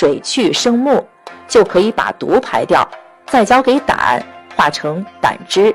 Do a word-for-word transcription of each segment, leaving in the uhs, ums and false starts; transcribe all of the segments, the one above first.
水去生木，就可以把毒排掉，再交给胆，化成胆汁。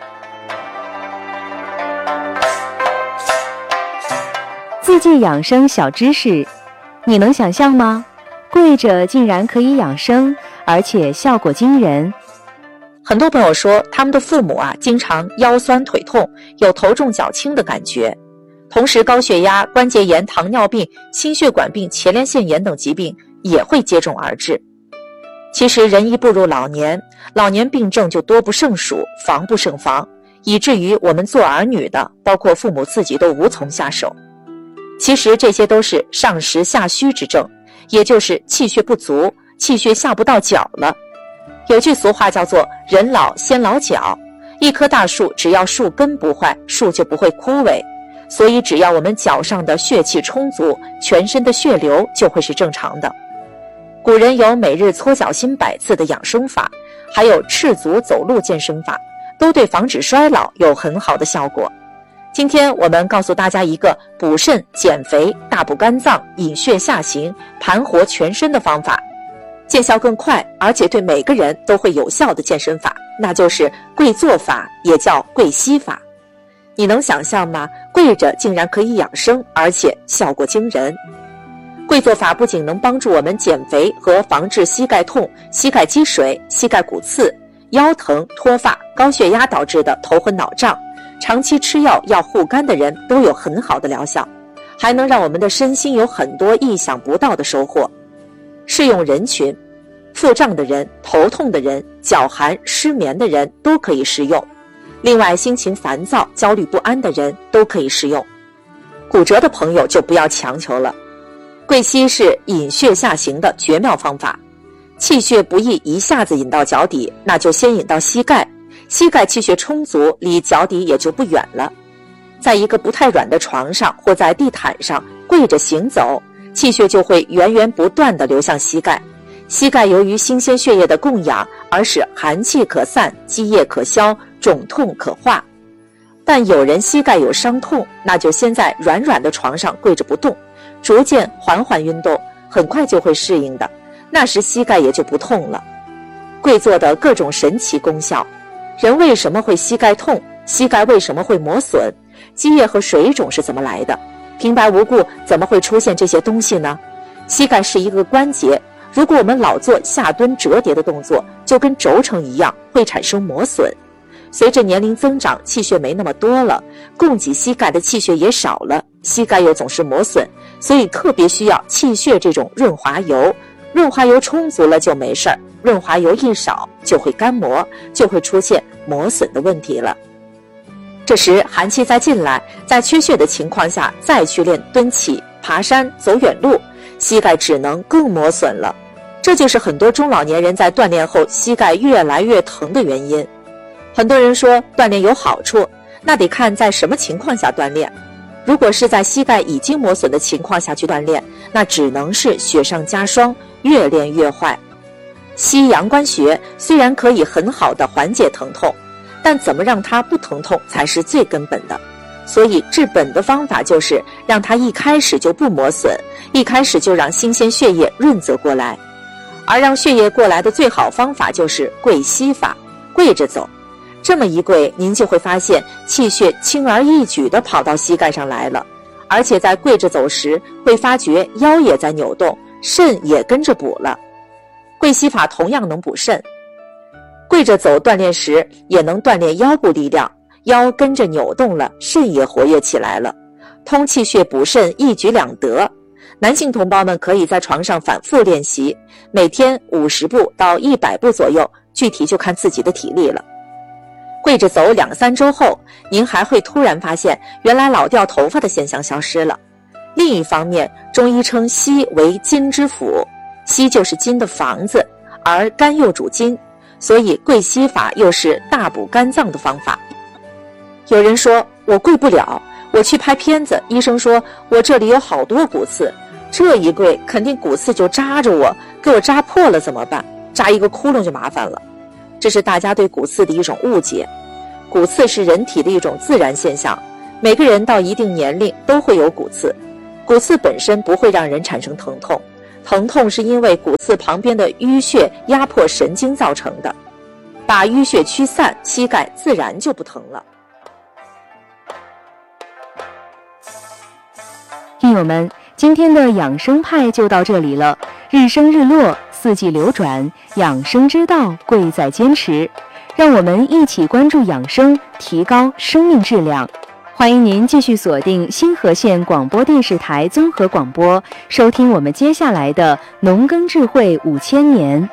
自剂养生小知识，你能想象吗？跪着竟然可以养生，而且效果惊人。 很多朋友说他们的父母啊，经常腰酸腿痛，有头重脚轻的感觉，同时高血压、关节炎、糖尿病、心血管病、前列腺炎等疾病也会接踵而至。其实人一步入老年，老年病症就多不胜数，防不胜防，以至于我们做儿女的，包括父母自己都无从下手。其实这些都是上实下虚之症，也就是气血不足，气血下不到脚了。有句俗话叫做人老先老脚，一棵大树只要树根不坏，树就不会枯萎，所以只要我们脚上的血气充足，全身的血流就会是正常的。古人有每日搓脚心百次的养生法，还有赤足走路健身法，都对防止衰老有很好的效果。今天我们告诉大家一个补肾、减肥、大补肝脏、引血下行、盘活全身的方法，见效更快，而且对每个人都会有效的健身法，那就是跪坐法，也叫跪膝法。你能想象吗？跪着竟然可以养生，而且效果惊人。跪坐法不仅能帮助我们减肥和防治膝盖痛、膝盖积水、膝盖骨刺、腰疼、脱发、高血压导致的头昏脑胀，长期吃药要护肝的人都有很好的疗效，还能让我们的身心有很多意想不到的收获。适用人群，腹胀的人、头痛的人、脚寒、失眠的人都可以适用。另外，心情烦躁、焦虑不安的人都可以适用。骨折的朋友就不要强求了。跪膝是引血下行的绝妙方法，气血不易一下子引到脚底，那就先引到膝盖，膝盖气血充足，离脚底也就不远了。在一个不太软的床上或在地毯上跪着行走，气血就会源源不断地流向膝盖，膝盖由于新鲜血液的供养，而使寒气可散，积液可消，肿痛可化。但有人膝盖有伤痛，那就先在软软的床上跪着不动，逐渐缓缓运动，很快就会适应的，那时膝盖也就不痛了。跪坐的各种神奇功效，人为什么会膝盖痛？膝盖为什么会磨损？积液和水肿是怎么来的？平白无故怎么会出现这些东西呢？膝盖是一个关节，如果我们老做下蹲折叠的动作，就跟轴承一样，会产生磨损。随着年龄增长，气血没那么多了，供给膝盖的气血也少了，膝盖又总是磨损，所以特别需要气血这种润滑油。润滑油充足了就没事儿，润滑油一少就会干磨，就会出现磨损的问题了。这时寒气再进来，在缺血的情况下再去练蹲起、爬山、走远路，膝盖只能更磨损了。这就是很多中老年人在锻炼后膝盖越来越疼的原因。很多人说锻炼有好处，那得看在什么情况下锻炼。如果是在膝盖已经磨损的情况下去锻炼，那只能是雪上加霜，越练越坏。西阳关穴虽然可以很好的缓解疼痛，但怎么让它不疼痛才是最根本的。所以治本的方法就是让它一开始就不磨损，一开始就让新鲜血液润泽过来。而让血液过来的最好方法就是跪膝法，跪着走。这么一跪，您就会发现气血轻而易举地跑到膝盖上来了，而且在跪着走时会发觉腰也在扭动，肾也跟着补了。跪膝法同样能补肾，跪着走锻炼时也能锻炼腰部力量，腰跟着扭动了，肾也活跃起来了，通气血补肾一举两得。男性同胞们可以在床上反复练习，每天五十步到一百步左右，具体就看自己的体力了。跪着走两三周后，您还会突然发现原来老掉头发的现象消失了。另一方面，中医称膝为筋之府，膝就是筋的房子，而肝又主筋，所以跪膝法又是大补肝脏的方法。有人说我跪不了，我去拍片子，医生说我这里有好多骨刺，这一跪肯定骨刺就扎着我，给我扎破了怎么办？扎一个窟窿就麻烦了。这是大家对骨刺的一种误解。骨刺是人体的一种自然现象，每个人到一定年龄都会有骨刺。骨刺本身不会让人产生疼痛， 疼痛是因为骨刺旁边的淤血压迫神经造成的，把淤血驱散，膝盖自然就不疼了。 听友们，今天的养生派就到这里了。日升日落，四季流转，养生之道贵在坚持。让我们一起关注养生，提高生命质量。欢迎您继续锁定新河县广播电视台综合广播，收听我们接下来的农耕智慧五千年。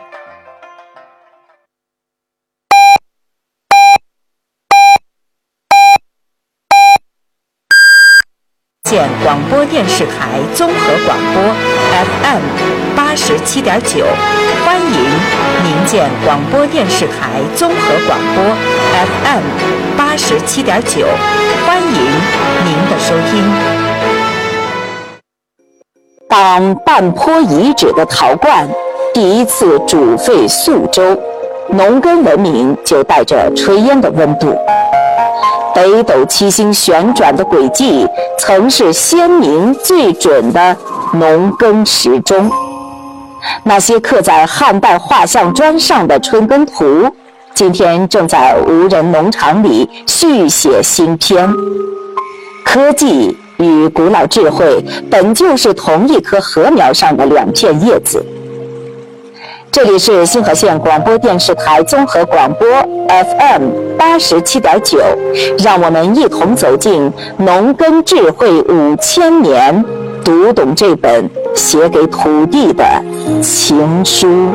县广播电视台综合广播 F M 八十七点九，欢迎民间广播电视台综合广播 F M 八十七点九，欢迎您的收听。当半坡遗址的陶罐第一次煮沸宿周，农耕文明就带着炊烟的温度。北斗七星旋转的轨迹曾是先民最准的农耕时钟，那些刻在汉代画像砖上的春耕图，今天正在无人农场里续写新篇。科技与古老智慧本就是同一棵禾苗上的两片叶子。这里是新河县广播电视台综合广播 F M 八十七点九，让我们一同走进农耕智慧五千年，读懂这本写给土地的情书。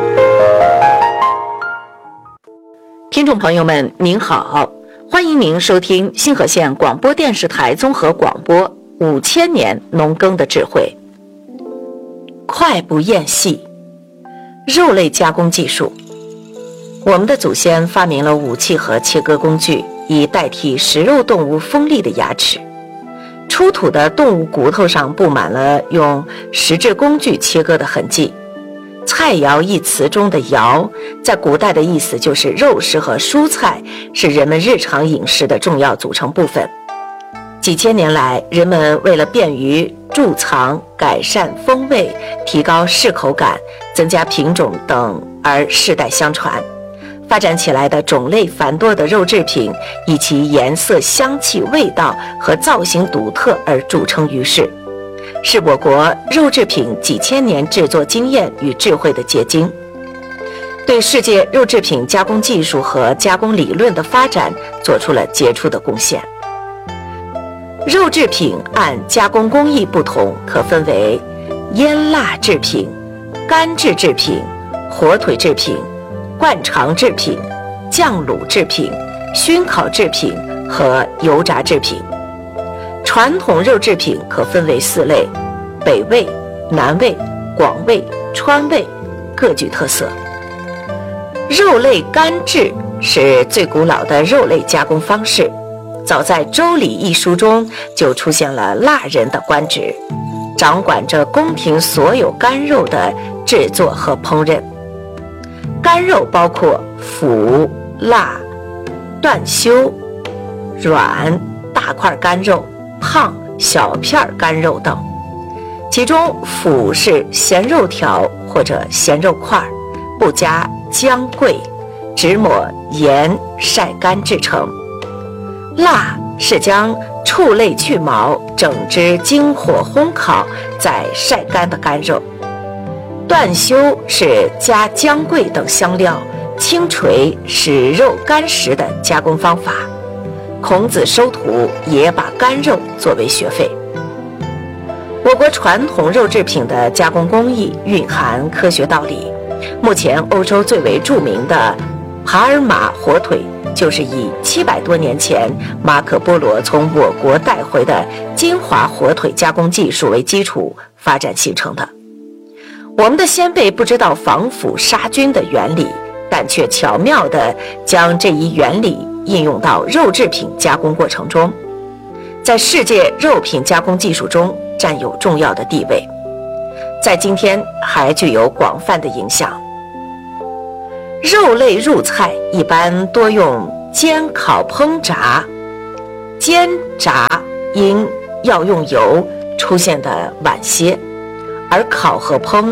听众朋友们，您好，欢迎您收听新河县广播电视台综合广播五千年农耕的智慧。快不厌细。肉类加工技术，我们的祖先发明了武器和切割工具，以代替食肉动物锋利的牙齿。出土的动物骨头上布满了用石质工具切割的痕迹。菜肴一词中的肴，在古代的意思就是肉食和蔬菜是人们日常饮食的重要组成部分。几千年来，人们为了便于贮藏、改善风味、提高适口感、增加品种等而世代相传，发展起来的种类繁多的肉制品，以其颜色、香气、味道和造型独特而著称于世，是我国肉制品几千年制作经验与智慧的结晶，对世界肉制品加工技术和加工理论的发展做出了杰出的贡献。肉制品按加工工艺不同，可分为腌腊制品、干制制品、火腿制品、灌肠制品、酱卤制品、熏烤制品和油炸制品。传统肉制品可分为四类：北魏、南魏、广魏、川魏，各具特色。肉类干制是最古老的肉类加工方式，早在《周礼》一书中就出现了腊人的官职，掌管着宫廷所有干肉的制作和烹饪。干肉包括腐、腊、断修、软、大块干肉、胖、小片干肉等。其中腐是咸肉条或者咸肉块，不加姜桂，只抹盐晒干制成。腊是将畜类去毛，整只经火烘烤再晒干的干肉。断修是加姜桂等香料轻锤使肉干实的加工方法。孔子收徒也把干肉作为学费。我国传统肉制品的加工工艺蕴含科学道理。目前欧洲最为著名的帕尔马火腿，就是以七百多年前马可波罗从我国带回的金华火腿加工技术为基础发展形成的。我们的先辈不知道防腐杀菌的原理，但却巧妙地将这一原理应用到肉制品加工过程中，在世界肉品加工技术中占有重要的地位，在今天还具有广泛的影响。肉类入菜一般多用煎、烤、烹、炸。煎、炸因要用油出现的晚些，而烤和烹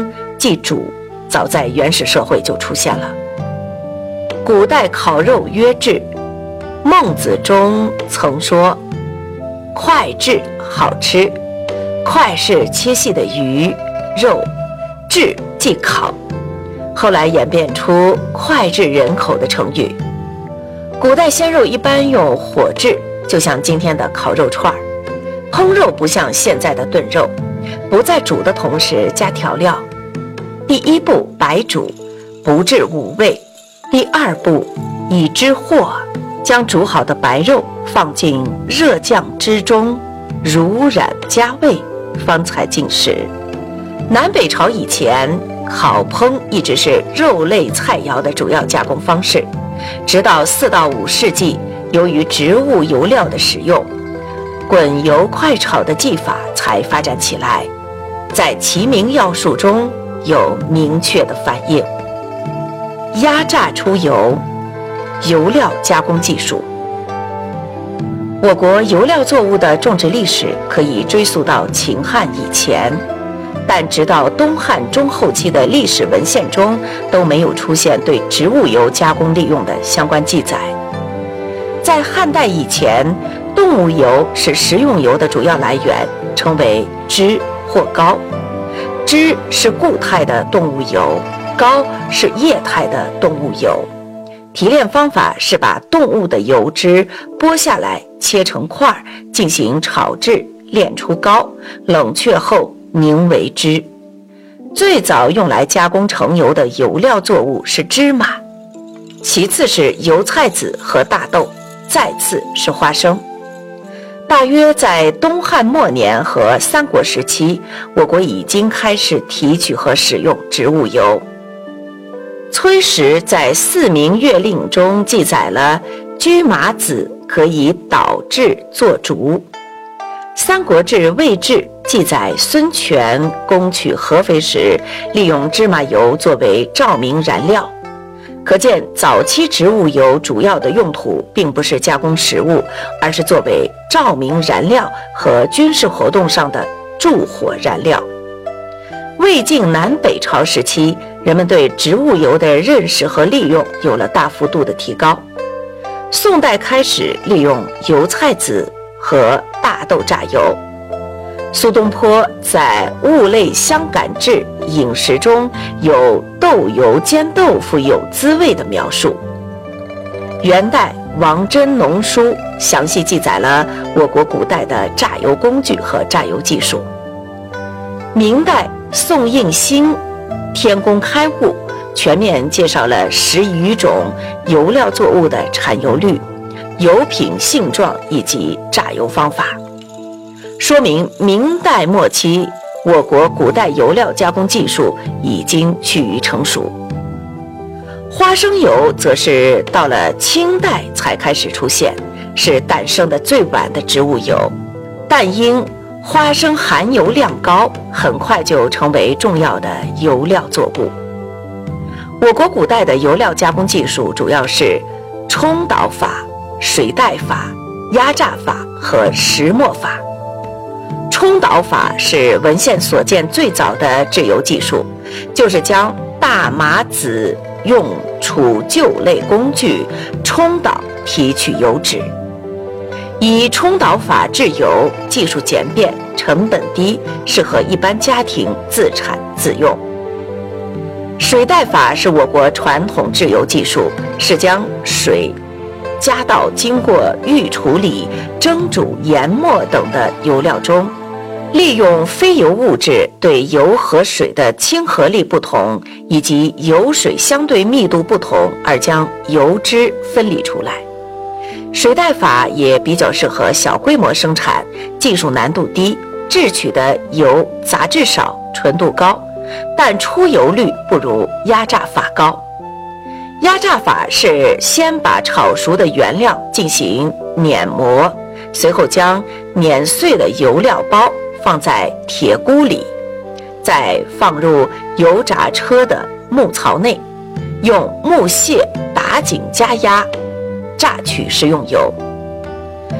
即煮，早在原始社会就出现了。古代烤肉曰炙，孟子中曾说脍炙好吃，脍是切细的鱼肉，炙即烤，后来演变出脍炙人口的成语。古代鲜肉一般用火炙，就像今天的烤肉串儿。烹肉不像现在的炖肉，不在煮的同时加调料。第一步白煮，不致五味。第二步以汁和，将煮好的白肉放进热酱汁中，濡染加味，方才进食。南北朝以前，烤烹一直是肉类菜肴的主要加工方式，直到四到五世纪，由于植物油料的使用，滚油快炒的技法才发展起来，在《齐民要术》中有明确的反映。压榨出油，油料加工技术。我国油料作物的种植历史可以追溯到秦汉以前，但直到东汉中后期的历史文献中都没有出现对植物油加工利用的相关记载。在汉代以前，动物油是食用油的主要来源，称为脂或膏。脂是固态的动物油，膏是液态的动物油。提炼方法是把动物的油脂剥下来，切成块，进行炒制，炼出膏，冷却后凝为脂。最早用来加工成油的油料作物是芝麻，其次是油菜籽和大豆，再次是花生。大约在东汉末年和三国时期，我国已经开始提取和使用植物油。崔实在《四民月令》中记载了车麻子可以捣制做竹。《三国志·魏志》记载孙权攻取合肥时，利用芝麻油作为照明燃料。可见早期植物油主要的用途并不是加工食物，而是作为照明燃料和军事活动上的助火燃料。魏晋南北朝时期，人们对植物油的认识和利用有了大幅度的提高。宋代开始利用油菜籽和大豆榨油。苏东坡在《物类相感志》饮食中有豆油煎豆腐有滋味的描述。元代王真农书详细记载了我国古代的榨油工具和榨油技术。明代宋应星《天工开物》全面介绍了十余种油料作物的产油率、油品性状以及榨油方法，说明明代末期我国古代油料加工技术已经趋于成熟。花生油则是到了清代才开始出现，是诞生的最晚的植物油，但因花生含油量高，很快就成为重要的油料作物。我国古代的油料加工技术主要是冲捣法、水带法、压榨法和石磨法。冲捣法是文献所见最早的制油技术，就是将大麻籽用杵臼类工具冲捣提取油脂。以冲捣法制油，技术简便，成本低，适合一般家庭自产自用。水带法是我国传统制油技术，是将水加到经过预处理、蒸煮、研磨等的油料中，利用非油物质对油和水的亲和力不同，以及油水相对密度不同而将油脂分离出来。水带法也比较适合小规模生产，技术难度低，制取的油杂质少，纯度高，但出油率不如压榨法高。压榨法是先把炒熟的原料进行碾磨，随后将碾碎的油料包放在铁箍里，再放入油炸车的木槽内，用木屑打紧加压，榨取食用油。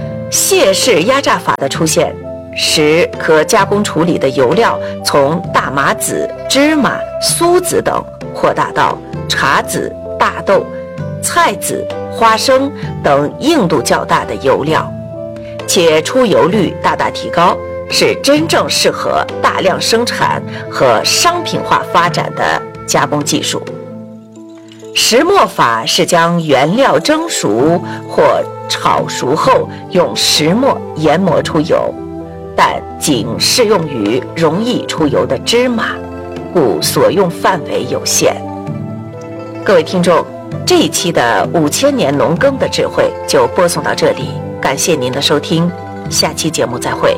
屑式压榨法的出现，使可加工处理的油料从大麻籽、芝麻、苏子等扩大到茶籽、大豆、菜籽、花生等硬度较大的油料，且出油率大大提高，是真正适合大量生产和商品化发展的加工技术。石磨法是将原料蒸熟或炒熟后用石磨研磨出油，但仅适用于容易出油的芝麻，故所用范围有限。各位听众，这一期的五千年农耕的智慧就播送到这里，感谢您的收听，下期节目再会。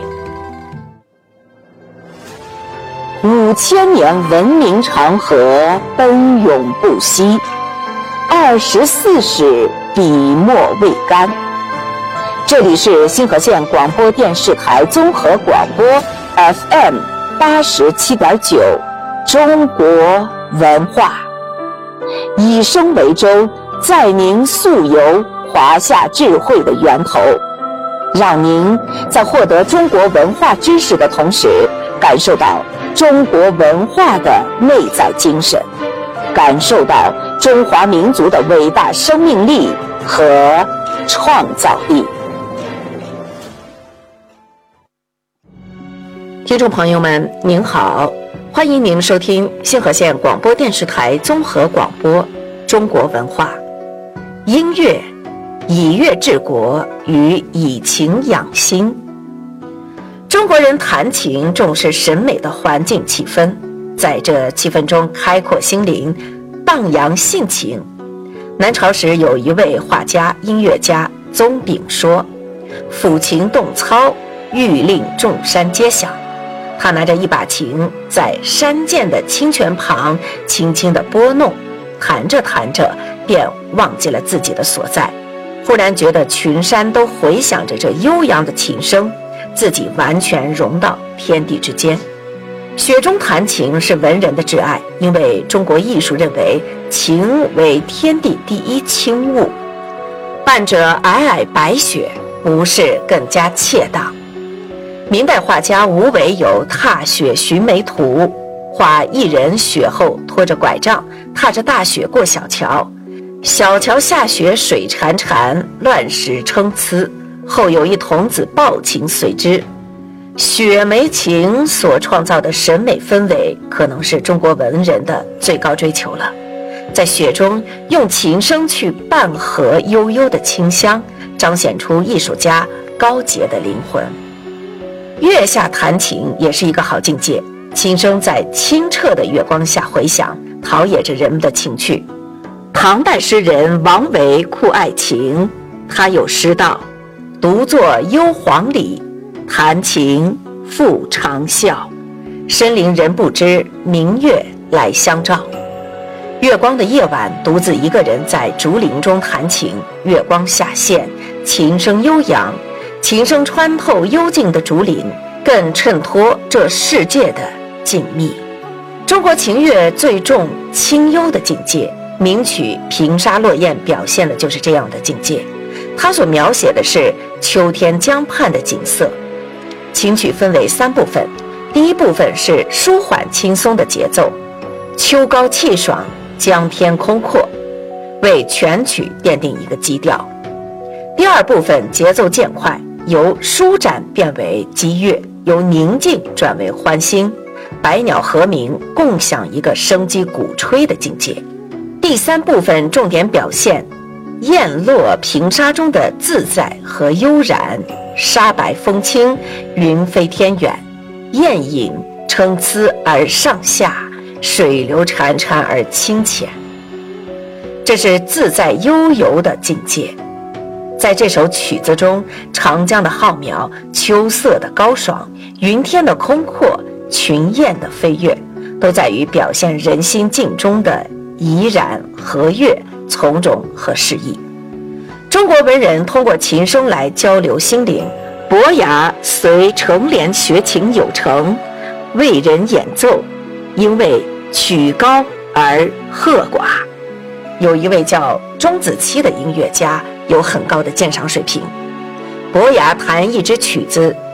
五千年文明长河奔涌不息，二十四史笔墨未干。这里是新河县广播电视台综合广播 F M 八十七点九，中国文化，以声为舟，载您溯游华夏智慧的源头，让您在获得中国文化知识的同时，感受到中国文化的内在精神，感受到中华民族的伟大生命力和创造力。 听众朋友们您好，欢迎您收听新河县广播电视台综合广播中国文化。音乐以乐治国与以情养心。中国人弹琴重视审美的环境气氛，在这气氛中开阔心灵，荡扬性情。南朝时有一位画家音乐家宗炳说，抚琴动操，欲令众山皆响。他拿着一把琴，在山涧的清泉旁轻轻地拨弄，弹着弹着便忘记了自己的所在，忽然觉得群山都回响着这悠扬的琴声，自己完全融到天地之间。雪中弹琴是文人的挚爱，因为中国艺术认为琴为天地第一清物，伴着皑皑白雪，不是更加切当。明代画家吴伟有《踏雪寻梅图》，画一人雪后拖着拐杖，踏着大雪过小桥，小桥下雪水潺潺，乱石参差，后有一童子抱琴随之。雪梅琴所创造的审美氛围，可能是中国文人的最高追求了。在雪中用琴声去伴和悠悠的清香，彰显出艺术家高洁的灵魂。月下弹琴也是一个好境界，琴声在清澈的月光下回响，陶冶着人们的情趣。唐代诗人王维酷爱琴，他有诗道：独坐幽篁里，弹琴复长啸，深林人不知，明月来相照。月光的夜晚，独自一个人在竹林中弹琴，月光下陷，琴声悠扬，琴声穿透幽静的竹林，更衬托这世界的静谧。中国琴乐最重清幽的境界，名曲《平沙落雁》表现的就是这样的境界。它所描写的是秋天江畔的景色。琴曲分为三部分，第一部分是舒缓轻松的节奏，秋高气爽，江天空阔，为全曲奠定一个基调。第二部分节奏渐快，由舒展变为激越，由宁静转为欢欣，百鸟和鸣，共享一个生机鼓吹的境界。第三部分重点表现雁落平沙中的自在和悠然，沙白风轻，云飞天远，雁影参差而上下，水流潺潺而清浅。这是自在悠游的境界。在这首曲子中，长江的浩渺，秋色的高爽，云天的空阔，群雁的飞跃，都在于表现人心境中的怡然和悦，从容和适意。中国文人通过琴声来交流心灵。伯牙随成莲学琴有成，为人演奏，因为曲高而和寡。有一位叫钟子期的音乐家，有很高的鉴赏水平。伯牙弹一支曲子，